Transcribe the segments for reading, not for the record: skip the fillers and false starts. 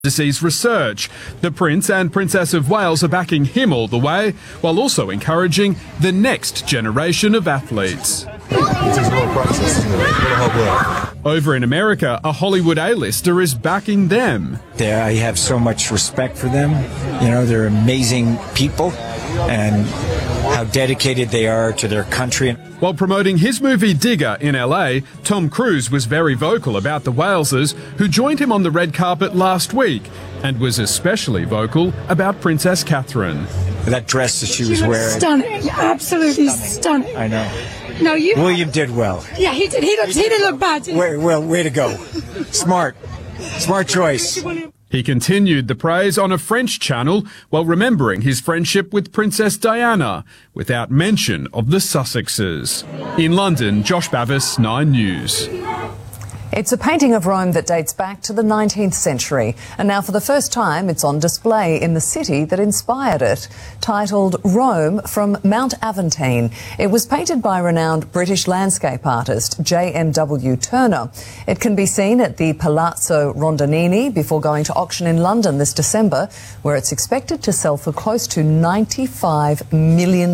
disease research. The Prince and Princess of Wales are backing him all the way, while also encouraging the next generation of athletes. It takes a lot of practice, isn't it? A lot of hard work. Over in America, a Hollywood A-lister is backing them. I have so much respect for them. You know, they're amazing people, and how dedicated they are to their country. While promoting his movie Digger in LA, Tom Cruise was very vocal about the Walesers who joined him on the red carpet last week, and was especially vocal about Princess Catherine. That dress that she was wearing. Stunning, absolutely stunning. I know. No, William did well. Yeah, he did. He didn't look bad. Way to go. Smart choice. He continued the praise on a French channel while remembering his friendship with Princess Diana, without mention of the Sussexes. In London, Josh Bavis, 9 News. It's a painting of Rome that dates back to the 19th century, and now for the first time it's on display in the city that inspired it. Titled Rome from Mount Aventine, it was painted by renowned British landscape artist J.M.W. Turner. It can be seen at the Palazzo Rondinini before going to auction in London this December, where it's expected to sell for close to $95 million.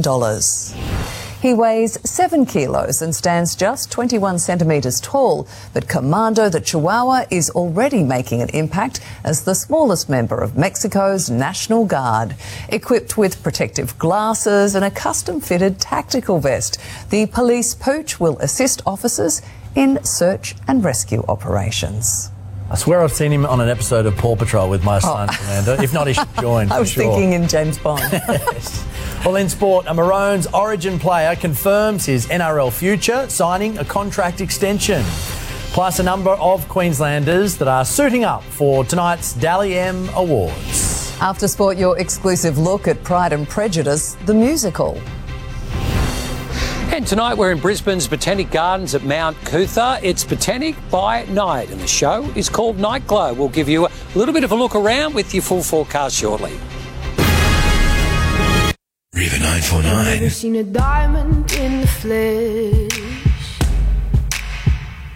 He weighs 7 kilos and stands just 21 centimetres tall, but Commando the Chihuahua is already making an impact as the smallest member of Mexico's National Guard. Equipped with protective glasses and a custom-fitted tactical vest, the police pooch will assist officers in search and rescue operations. I swear I've seen him on an episode of Paw Patrol with my son, Fernando. If not, he should join. I was thinking in James Bond. Yes. Well, in sport, a Maroons Origin player confirms his NRL future, signing a contract extension. Plus a number of Queenslanders that are suiting up for tonight's Dally M Awards. After sport, your exclusive look at Pride and Prejudice, the musical. And tonight we're in Brisbane's Botanic Gardens at Mount Coot-tha. It's Botanic by Night, and the show is called Night Glow. We'll give you a little bit of a look around with your full forecast shortly. River 949. Never seen a diamond in the flesh.